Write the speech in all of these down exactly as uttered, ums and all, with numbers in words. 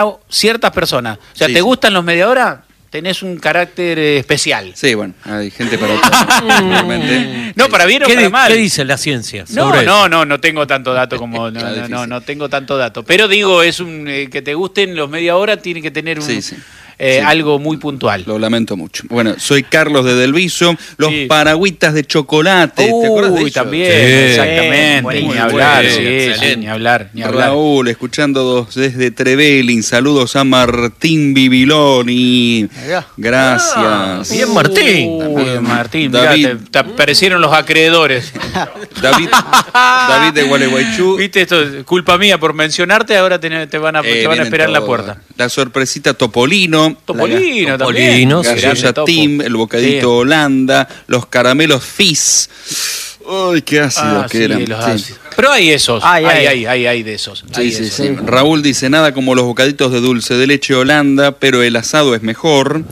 ciertas personas. O sea, Sí, ¿te sí. gustan los media hora? Tenés un carácter eh, especial. Sí, bueno, hay gente para todo, realmente. No, para bien o ¿Qué, para di- mal. ¿Qué dice la ciencia No, sobre no, eso? no, no tengo tanto dato como no, Está no, no, difícil. no tengo tanto dato. Pero digo, es un eh, que te gusten los media hora tiene que tener un, Sí, sí. eh, Sí. algo muy puntual. Lo lamento mucho. Bueno, soy Carlos de Delviso. Los Sí. paragüitas de chocolate. ¿Te acuerdas de Uy, ellos? también, Sí. exactamente. Buenísimo. Ni hablar, Muy sí, bueno, sí, excelente. ni hablar, ni hablar. Raúl, escuchando desde Trevelin. Saludos a Martín Bibiloni. Mirá. Gracias. Ah, bien, Martín. Uy, Martín, mirá, David. te, te aparecieron los acreedores. David, David de Gualeguaychú. Viste, esto es culpa mía por mencionarte, ahora te, te van a, Eh, te van a vienen esperar en la todos. puerta. La sorpresita Topolino. Topolino, Topolino, también. sí. Gaseosa Grande Topo. Tim, el bocadito Sí. Holanda, los caramelos Fizz. Uy, qué ácido Ah, que sí, eran. los Sí. ácidos. Pero hay esos, Ay, hay, ay. hay, hay, hay de esos. Sí, hay sí, esos. sí. Raúl dice nada como los bocaditos de dulce de leche Holanda, pero el asado es mejor.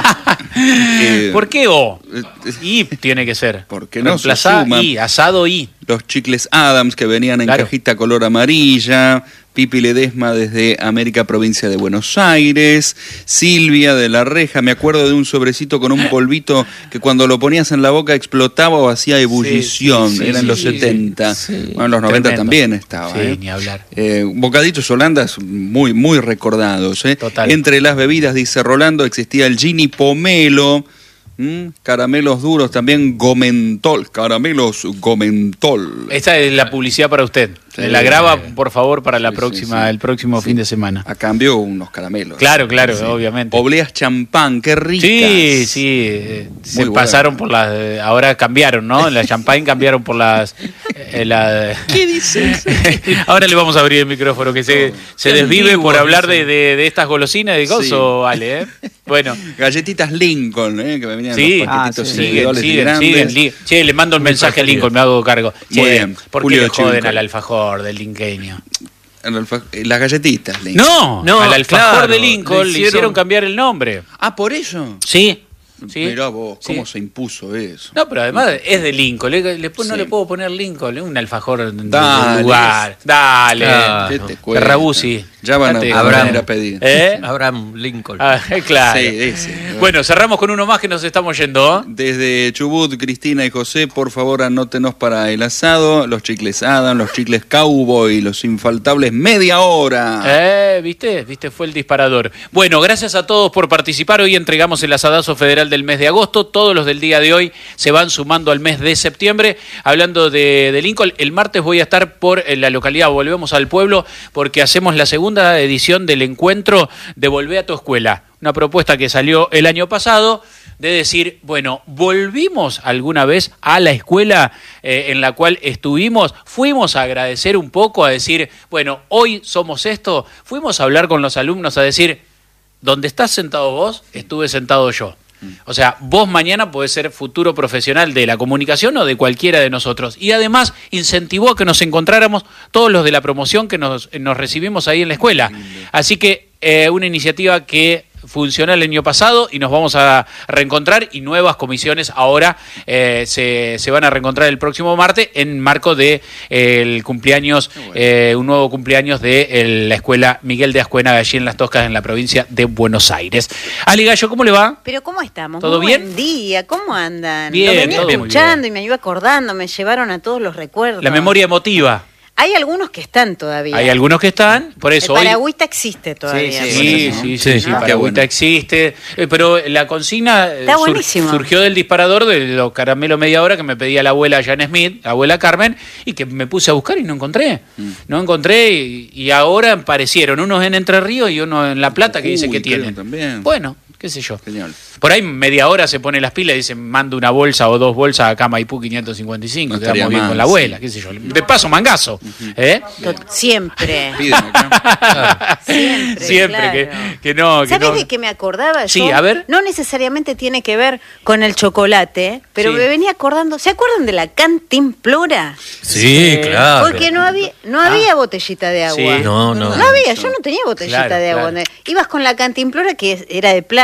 Eh, ¿Por qué O? eh, Y tiene que ser. Porque no se Reemplazá suma. I, asado I. Los chicles Adams que venían en Claro. cajita color amarilla. Pipi Ledesma desde América, provincia de Buenos Aires. Silvia de La Reja, me acuerdo de un sobrecito con un polvito que cuando lo ponías en la boca explotaba o hacía ebullición. sí, sí, Era en sí, los sí, setenta. sí. Bueno, en los noventa Tremendo. también estaba. Sí, ¿eh? ni hablar. Eh, bocaditos holandas muy, muy recordados. ¿eh? Total. Entre las bebidas, dice Rolando, existía el Gini Pomelo. ¿m? Caramelos duros, también Gomentol, caramelos Gomentol. Esta es la publicidad para usted. Sí. Me la graba, por favor, para la Sí, próxima, sí, sí. el próximo Sí. fin de semana. A cambio, unos caramelos. Claro, claro, obviamente. Obleas champán, qué ricas. Sí, sí, eh, se Muy pasaron bueno. por las... eh, ahora cambiaron, ¿no? La champagne cambiaron por las... eh, la- ¿Qué dices? Ahora le vamos a abrir el micrófono, que se, se Qué desvive ambiguo, por hablar dice. de, de, de estas golosinas de gozo, Ale, ¿eh? Bueno, Galletitas Lincoln, ¿eh? que me venían sí, en los paquetitos Ah, sí. siguen, individuales y siguen, grandes. siguen. li- Che, le mando el mensaje a Lincoln, me hago cargo. Che, Muy bien. ¿por qué Julio le joden Chivilcoy. al alfajor del linqueño? El alfa- eh, Las galletitas Lincoln. No, No, al alfajor claro, de Lincoln le le hicieron- hicieron cambiar el nombre. Ah, ¿por eso? Sí, sí. Mirá vos, ¿cómo Sí. se impuso eso? No, pero además es de Lincoln. Le, le- no Sí. le puedo poner Lincoln, es un alfajor de, de Dale. lugar. Dale. Claro. ¿Qué te cuesta? Ferrabusi. Ya van a, Date- van a Abraham. ir a pedir. ¿Eh? Abraham Lincoln. Ah, claro. Sí, ese. Bueno, cerramos con uno más que nos estamos yendo. Desde Chubut, Cristina y José, por favor anótenos para el asado, los chicles Adam, los chicles Cowboy, los infaltables media hora. Eh, ¿viste? ¿Viste? Fue el disparador. Bueno, gracias a todos por participar. Hoy entregamos el asadazo federal del mes de agosto. Todos los del día de hoy se van sumando al mes de septiembre. Hablando de, de Lincoln, el martes voy a estar por en la localidad Volvemos al Pueblo porque hacemos la segunda edición del encuentro de Volvé a tu Escuela. Una propuesta que salió el año pasado de decir, bueno, ¿volvimos alguna vez a la escuela eh, en la cual estuvimos? ¿Fuimos a agradecer un poco, a decir, bueno, hoy somos esto? ¿Fuimos a hablar con los alumnos a decir, donde estás sentado vos, estuve sentado yo? O sea, vos mañana podés ser futuro profesional de la comunicación o de cualquiera de nosotros. Y además incentivó a que nos encontráramos todos los de la promoción que nos, nos recibimos ahí en la escuela. Así que eh, una iniciativa que funcionó el año pasado y nos vamos a reencontrar y nuevas comisiones ahora eh, se, se van a reencontrar el próximo martes en marco de eh, el cumpleaños, Bueno. eh, un nuevo cumpleaños de el- la escuela Miguel de Ascuénaga allí en Las Toscas en la provincia de Buenos Aires. Ali Gallo, ¿cómo le va? Pero ¿cómo estamos? ¿Todo Muy bien? Buen día, ¿cómo andan? Bien, Lo venía todo muy escuchando y me iba acordando, me llevaron a todos los recuerdos. La memoria emotiva. Hay algunos que están todavía. Hay algunos que están, por eso El hoy... paragüita existe todavía. Sí, por Sí, eso. sí, sí, Sí, sí, ¿no? Paragüita Qué bueno. existe, eh, pero la consigna eh, Está sur- buenísimo. surgió del disparador de los caramelos media hora que me pedía la abuela Jan Smith, la abuela Carmen, y que me puse a buscar y no encontré. Mm. No encontré y, y ahora aparecieron unos en Entre Ríos y uno en La Plata que dice Uy, que creo tienen. también. Bueno, qué sé yo. Genial. Por ahí media hora se pone las pilas y dice, mando una bolsa o dos bolsas acá a Maipú quinientos cincuenta y cinco, No quedamos estaría bien mal, con la sí. abuela, qué sé yo. De paso, mangazo. ¿Eh? To- Siempre. Piden acá. Siempre. Siempre claro. que, que no. Que ¿Sabes no. de qué me acordaba yo? Sí, a ver. No necesariamente tiene que ver con el chocolate, pero Sí. me venía acordando. ¿Se acuerdan de la cantimplora? Sí, claro. Porque no había, no había botellita de agua. Sí. No, no. No había, yo no tenía botellita Claro, de agua. claro. Ibas con la cantimplora que es- era de plástico.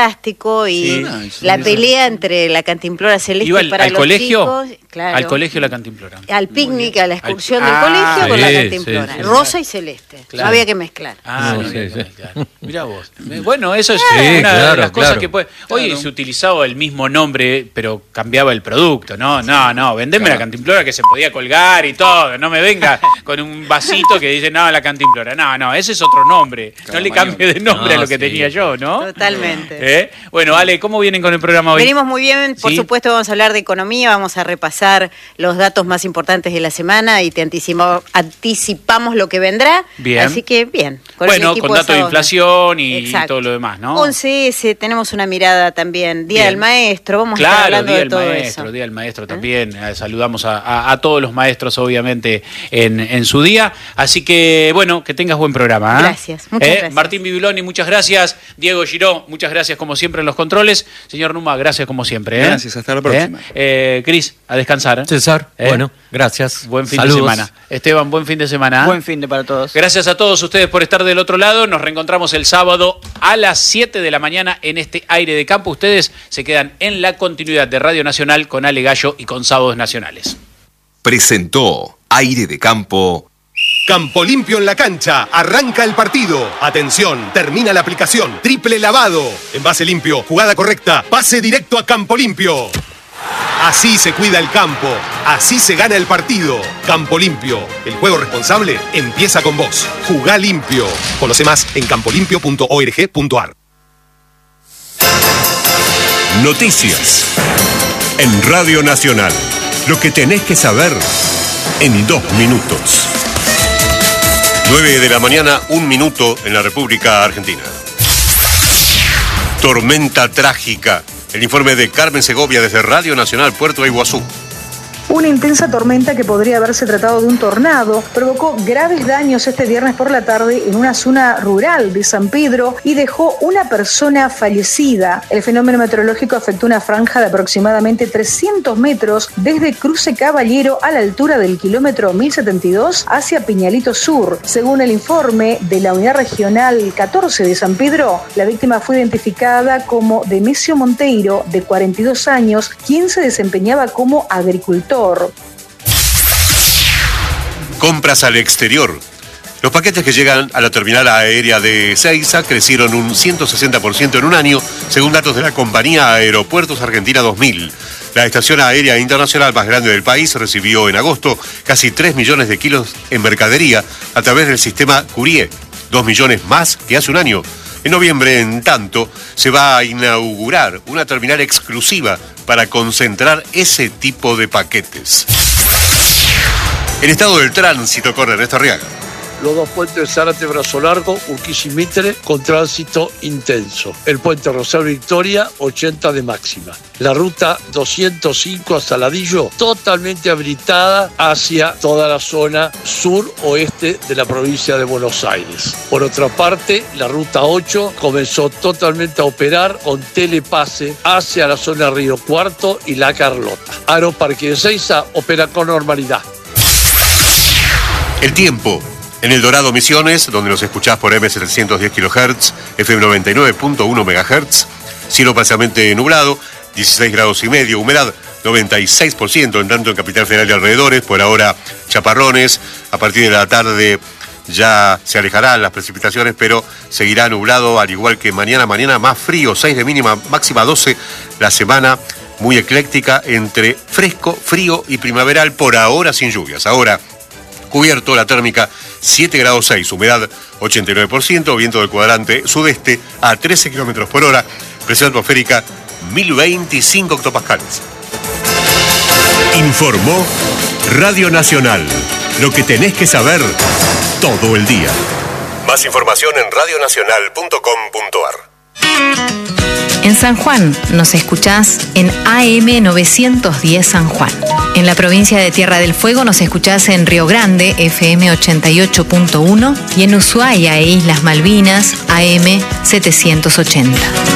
plástico y Sí. Ah, eso la es. pelea entre la cantimplora celeste Iba al, para al los colegio, chicos, claro, al colegio la cantimplora. al picnic, a la excursión Al- del Ah, colegio con sí, la sí, cantimplora, sí, rosa y celeste, Claro. no había que mezclar. Ah, No, no, sí, no, sí. claro. Mirá vos. Bueno, eso es Sí, una de claro, las cosas claro. que puede. Hoy Claro. se utilizaba el mismo nombre, pero cambiaba el producto, ¿no? No, no, vendeme Claro. la cantimplora que se podía colgar y todo. No me venga con un vasito que dice, no, la cantimplora. No, no, ese es otro nombre. Claro, no le Mario. cambie de nombre a No, lo que sí. tenía yo, ¿no? Totalmente. ¿Eh? Bueno, Ale, ¿cómo vienen con el programa hoy? Venimos muy bien, por ¿Sí? supuesto vamos a hablar de economía, vamos a repasar los datos más importantes de la semana y te anticipo- anticipamos lo que vendrá. Bien. Así que bien. Con el Bueno, equipo con datos de Sábados. inflación y, y Exacto. todo lo demás, ¿no? once ese, tenemos una mirada también. Día Bien. del Maestro, vamos a estar Claro, hablando Día de del todo Maestro, eso. Día del Maestro también. Eh, saludamos a, a- a todos los maestros, obviamente, en, en su día. Así que, bueno, que tengas buen programa. ¿eh? Gracias, muchas gracias. Martín Bibiloni, muchas gracias. Diego Giró, muchas gracias como siempre en los controles. Señor Numa, gracias como siempre. ¿eh? Gracias, hasta la próxima. ¿Eh? Eh, Cris, a descansar. ¿eh? César, ¿Eh? bueno, gracias. Buen fin Saludos. de semana. Esteban, buen fin de semana. ¿eh? Buen fin de para todos. Gracias a todos ustedes por estar del otro lado. Nos reencontramos el sábado a las siete de la mañana en este Aire de Campo. Ustedes se quedan en la continuidad de Radio Nacional con Ale Gallo y con Sábados Nacionales. Presentó Aire de Campo. Campo limpio en la cancha, arranca el partido. Atención, termina la aplicación. Triple lavado. Envase limpio, jugada correcta, pase directo a Campo Limpio. Así se cuida el campo, así se gana el partido. Campo Limpio, el juego responsable empieza con vos. Jugá limpio. Conoce más en campolimpio punto org punto ar. Noticias en Radio Nacional. Lo que tenés que saber en dos minutos. nueve de la mañana, un minuto en la República Argentina. Tormenta trágica. El informe de Carmen Segovia desde Radio Nacional Puerto de Iguazú. Una intensa tormenta que podría haberse tratado de un tornado provocó graves daños este viernes por la tarde en una zona rural de San Pedro y dejó una persona fallecida. El fenómeno meteorológico afectó una franja de aproximadamente trescientos metros desde Cruce Caballero a la altura del kilómetro mil setenta y dos hacia Piñalito Sur. Según el informe de la Unidad Regional catorce de San Pedro, la víctima fue identificada como Demesio Monteiro, de cuarenta y dos años, quien se desempeñaba como agricultor. Compras al exterior. Los paquetes que llegan a la terminal aérea de Ezeiza crecieron un ciento sesenta por ciento en un año, según datos de la compañía Aeropuertos Argentina dos mil. La estación aérea internacional más grande del país recibió en agosto casi tres millones de kilos en mercadería a través del sistema Courier, dos millones más que hace un año. En noviembre, en tanto, se va a inaugurar una terminal exclusiva para concentrar ese tipo de paquetes. El estado del tránsito con Ernesto Arriaga. Los dos puentes Zárate Brazo Largo, Urquiza y Mitre con tránsito intenso. El puente Rosario Victoria, ochenta de máxima. La ruta doscientos cinco a Saladillo, totalmente habilitada hacia toda la zona sur-oeste de la provincia de Buenos Aires. Por otra parte, la ruta ocho comenzó totalmente a operar con telepase hacia la zona Río Cuarto y La Carlota. Aeroparque de Ezeiza opera con normalidad. El tiempo. En El Dorado Misiones, donde nos escuchás por eme setecientos diez kilohertz, efe eme noventa y nueve punto uno megahertz, cielo parcialmente nublado, dieciséis grados y medio, humedad noventa y seis por ciento, en tanto en Capital Federal y alrededores, por ahora chaparrones, a partir de la tarde ya se alejarán las precipitaciones, pero seguirá nublado, al igual que mañana, mañana más frío, seis de mínima, máxima doce, la semana muy ecléctica, entre fresco, frío y primaveral, por ahora sin lluvias. Ahora, cubierto, la térmica siete grados seis, humedad ochenta y nueve por ciento, viento del cuadrante sudeste a trece kilómetros por hora, presión atmosférica mil veinticinco hectopascales. Informó Radio Nacional. Lo que tenés que saber todo el día. Más información en radio nacional punto com punto ar. En San Juan nos escuchás en A M novecientos diez San Juan. En la provincia de Tierra del Fuego nos escuchás en Río Grande, efe eme ochenta y ocho punto uno, y en Ushuaia e Islas Malvinas, A M setecientos ochenta.